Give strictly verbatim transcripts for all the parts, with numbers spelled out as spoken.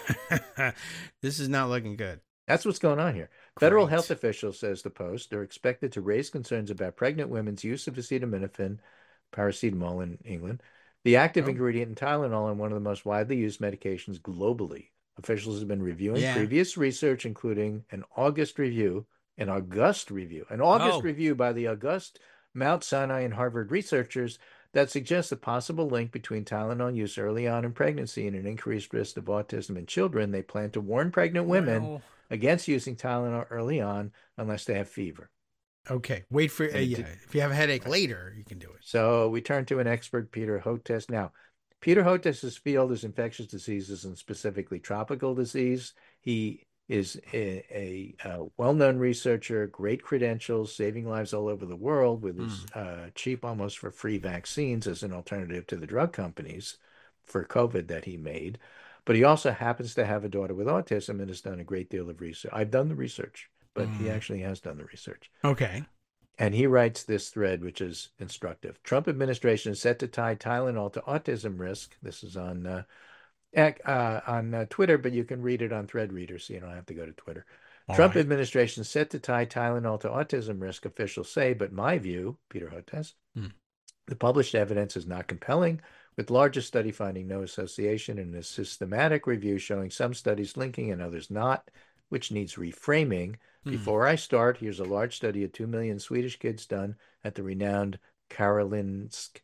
This is not looking good. That's what's going on here. Federal health Great. officials, says the Post, are expected to raise concerns about pregnant women's use of acetaminophen, paracetamol in England, the active Oh, ingredient in Tylenol and one of the most widely used medications globally. Officials have been reviewing yeah. previous research, including an August review, an August review, an August Oh, review by the August Mount Sinai and Harvard researchers that suggests a possible link between Tylenol use early on in pregnancy and an increased risk of autism in children. They plan to warn pregnant women well, against using Tylenol early on unless they have fever. okay. Wait for, uh, And it yeah. did, If you have a headache right. later, you can do it. So we turn to an expert, Peter Hotez. Now, Peter Hotez's field is infectious diseases and specifically tropical disease. He is a, a, a well-known researcher, great credentials, saving lives all over the world with his Hmm. uh, cheap, almost for free vaccines as an alternative to the drug companies for COVID that he made. But he also happens to have a daughter with autism and has done a great deal of research. I've done the research, but he Hmm. actually has done the research. Okay. And he writes this thread, which is instructive. Trump administration is set to tie Tylenol to autism risk. This is on uh, uh, on uh, Twitter, but you can read it on Threadreader, so you don't have to go to Twitter. All Trump right. administration is set to tie Tylenol to autism risk, officials say, but my view, Peter Hotez, Hmm. the published evidence is not compelling, with largest study finding no association and a systematic review showing some studies linking and others not, which needs reframing. Hmm. Before I start, here's a large study of two million Swedish kids done at the renowned Karolinsk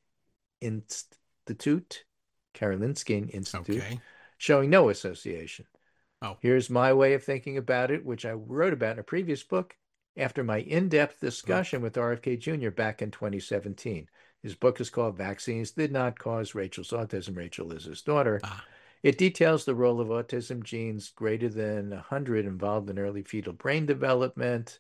Institute, Karolinska Institute, Okay. showing no association. Oh. Here's my way of thinking about it, which I wrote about in a previous book after my in-depth discussion Book. with R F K Junior back in twenty seventeen. His book is called Vaccines Did Not Cause Rachel's Autism. Rachel is his daughter. Ah. It details the role of autism genes greater than one hundred involved in early fetal brain development.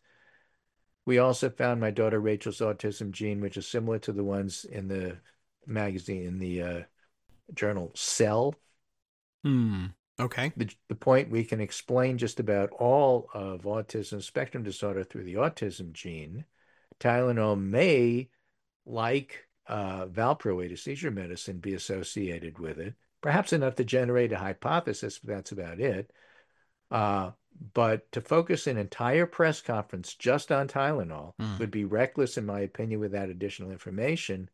We also found my daughter Rachel's autism gene, which is similar to the ones in the magazine, in the uh, journal Cell. Hmm. Okay. The, the point we can explain just about all of autism spectrum disorder through the autism gene. Tylenol may, like uh, valproate, a seizure medicine, be associated with it, perhaps enough to generate a hypothesis, but that's about it. Uh, but to focus an entire press conference just on Tylenol Hmm. would be reckless, in my opinion, without additional information.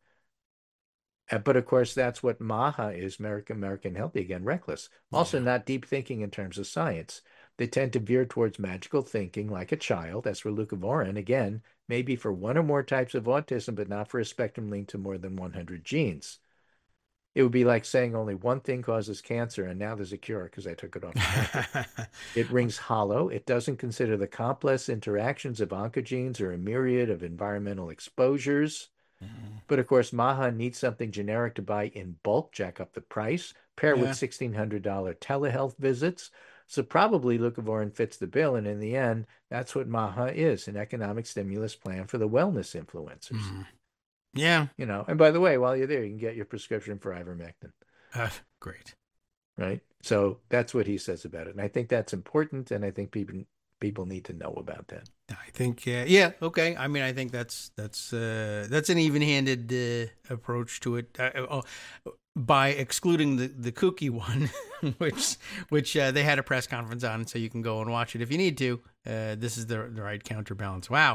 Uh, but of course, that's what MAHA is, American American Healthy Again, reckless. Also, Yeah. not deep thinking in terms of science. They tend to veer towards magical thinking like a child. That's for leucovorin, again, maybe for one or more types of autism, but not for a spectrum linked to more than one hundred genes. It would be like saying only one thing causes cancer, and now there's a cure because I took it off the market. It rings hollow. It doesn't consider the complex interactions of oncogenes or a myriad of environmental exposures. Hmm. But of course, Maha needs something generic to buy in bulk, jack up the price, pair with Yeah. sixteen hundred dollars telehealth visits. So probably leucovorin fits the bill. And in the end, that's what Maha is, an economic stimulus plan for the wellness influencers. Hmm. Yeah. You know, and by the way, while you're there, you can get your prescription for ivermectin, Uh, great. right? So that's what he says about it. And I think that's important. And I think people people need to know about that. I think, uh, yeah, okay. I mean, I think that's that's uh, that's an even-handed uh, approach to it. Uh, uh, by excluding the the kooky one, which which uh, they had a press conference on, so you can go and watch it if you need to. Uh, this is the the right counterbalance. Wow.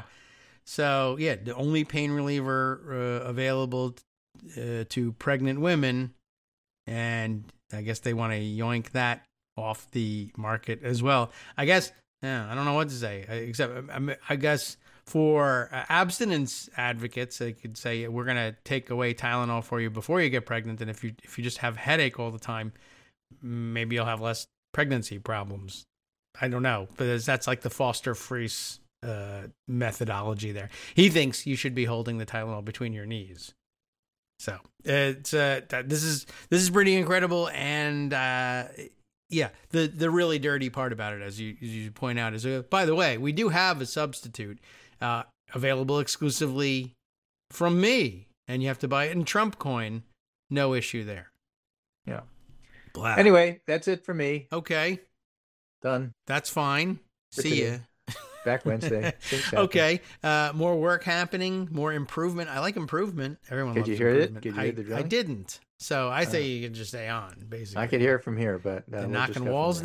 So yeah, the only pain reliever uh, available uh, to pregnant women, and I guess they want to yoink that off the market as well. I guess. Yeah, I don't know what to say, except I, I guess for uh, abstinence advocates, they could say we're going to take away Tylenol for you before you get pregnant, and if you if you just have headache all the time, maybe you'll have less pregnancy problems. I don't know, but that's like the Foster Friess uh, methodology there. He thinks you should be holding the Tylenol between your knees. So it's uh, this is this is pretty incredible, and uh, yeah, the the really dirty part about it, as you as you point out, is uh, by the way, we do have a substitute uh, available exclusively from me, and you have to buy it in Trump coin. No issue there. Yeah. Blah. Anyway, that's it for me. Okay, Done that's fine. for See today. ya. Back Wednesday. Things happen. Okay, uh, more work happening, more improvement. I like improvement. Everyone Could loves you hear it? improvement. Could you I, hear the I drilling? didn't, so I say Uh, you can just stay on. Basically, I could hear it from here, but uh, the we'll just knocking go from walls there.